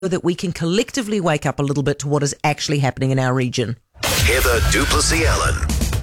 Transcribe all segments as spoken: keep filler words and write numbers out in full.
that we can collectively wake up a little bit to what is actually happening in our region. Heather du Plessis-Allen.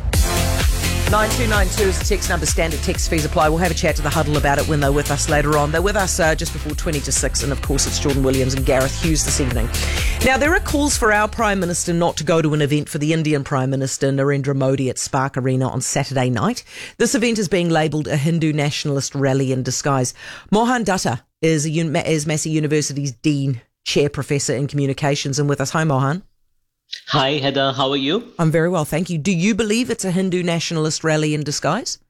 nine two nine two is the text number, standard text fees apply. We'll have a chat to the Huddle about it when they're with us later on. They're with us uh, just before twenty to six, and of course it's Jordan Williams and Gareth Hughes this evening. Now, there are calls for our Prime Minister not to go to an event for the Indian Prime Minister Narendra Modi at Spark Arena on Saturday night. This event is being labelled a Hindu nationalist rally in disguise. Mohan Datta is, a, is Massey University's Dean, Chair Professor in Communications, and with us. Hi, Mohan. Hi, Heather. How are you? I'm very well, thank you. Do you believe it's a Hindu nationalist rally in disguise?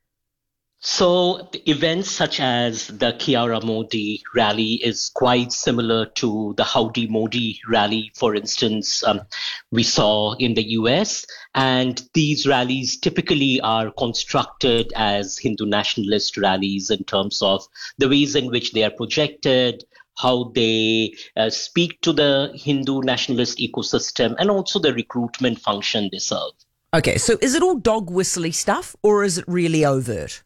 So events such as the Kiara Modi rally is quite similar to the Howdy Modi rally, for instance, um, we saw in the U S. And these rallies typically are constructed as Hindu nationalist rallies in terms of the ways in which they are projected, how they uh, speak to the Hindu nationalist ecosystem, and also the recruitment function they serve. Okay, so is it all dog whistly stuff, or is it really overt?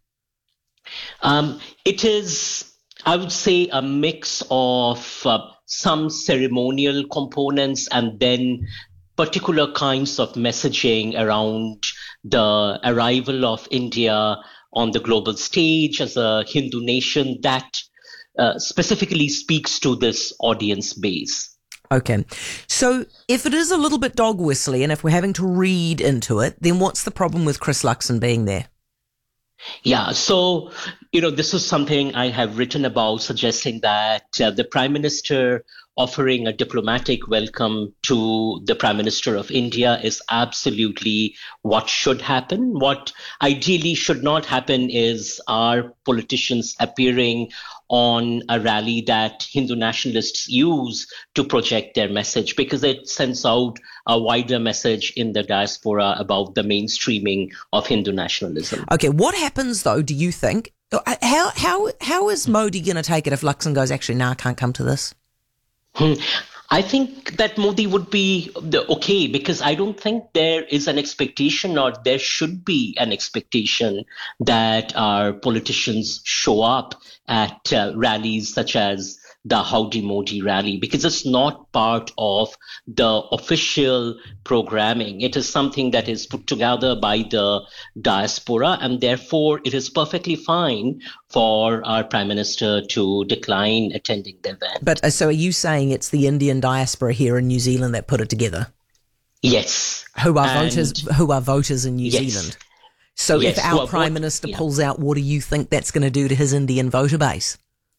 Um, it is, I would say, a mix of uh, some ceremonial components and then particular kinds of messaging around the arrival of India on the global stage as a Hindu nation that Uh, specifically speaks to this audience base. Okay. So if it is a little bit dog whistly and if we're having to read into it, then what's the problem with Chris Luxon being there? Yeah, so, you know, this is something I have written about, suggesting that uh, the Prime Minister offering a diplomatic welcome to the Prime Minister of India is absolutely what should happen. What ideally should not happen is our politicians appearing on a rally that Hindu nationalists use to project their message, because it sends out a wider message in the diaspora about the mainstreaming of Hindu nationalism. Okay, what happens though, do you think? How how how is Modi going to take it if Luxon goes, actually, no, nah, I can't come to this? Hmm. I think that Modi would be okay, because I don't think there is an expectation, or there should be an expectation, that our politicians show up at uh, rallies such as the Howdy Modi rally, because it's not part of the official programming. It is something that is put together by the diaspora, and therefore it is perfectly fine for our Prime Minister to decline attending the event. But uh, so are you saying it's the Indian diaspora here in New Zealand that put it together? Yes. Who are and voters? Who are voters in New yes. Zealand? So yes. if our well, Prime both, Minister yeah. pulls out, what do you think that's going to do to his Indian voter base?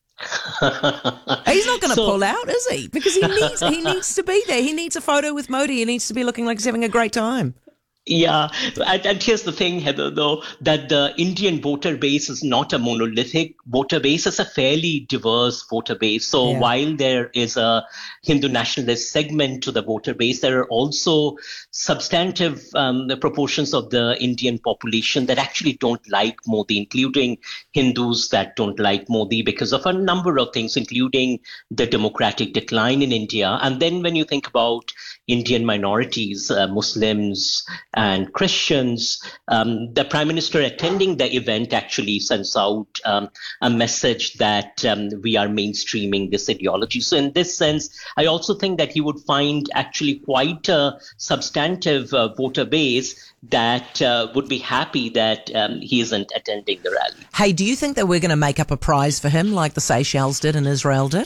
He's not going to so, pull out, is he? Because he needs he needs to be there. He needs a photo with Modi. He needs to be looking like he's having a great time. Yeah, and, and here's the thing, Heather, though, that the Indian voter base is not a monolithic voter base. It's a fairly diverse voter base. So yeah. while there is a Hindu nationalist segment to the voter base, there are also substantive um, proportions of the Indian population that actually don't like Modi, including Hindus that don't like Modi because of a number of things, including the democratic decline in India. And then when you think about Indian minorities, uh, Muslims and Christians, um, the Prime Minister attending the event actually sends out um, a message that um, we are mainstreaming this ideology. So in this sense, I also think that he would find actually quite a substantive uh, voter base that uh, would be happy that um, he isn't attending the rally. Hey, do you think that we're going to make up a prize for him like the Seychelles did and Israel did?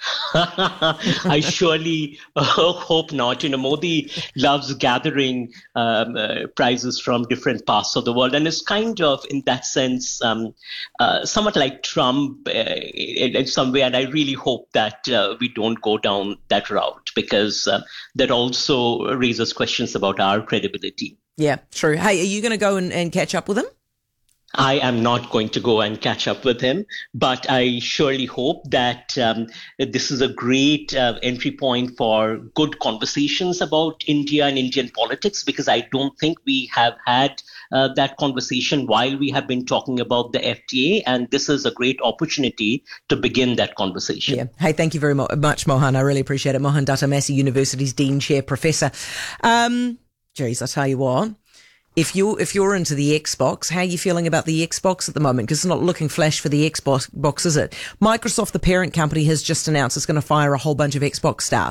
I surely uh, hope not. You know, Modi loves gathering um, uh, prizes from different parts of the world, and is kind of, in that sense, um, uh, somewhat like Trump uh, in, in some way. And I really hope that uh, we don't go down that route, because uh, that also raises questions about our credibility. Yeah, true. Hey, are you going to go and, and catch up with him? I am not going to go and catch up with him, but I surely hope that um, this is a great uh, entry point for good conversations about India and Indian politics, because I don't think we have had uh, that conversation while we have been talking about the F T A, and this is a great opportunity to begin that conversation. Yeah. Hey, thank you very much, Mohan. I really appreciate it. Mohan Datta, Massey University's Dean, Chair, Professor. Um, geez, I tell you what. If you if you're into the Xbox, how are you feeling about the Xbox at the moment? Because it's not looking flash for the Xbox, box, is it? Microsoft, the parent company, has just announced it's going to fire a whole bunch of Xbox staff.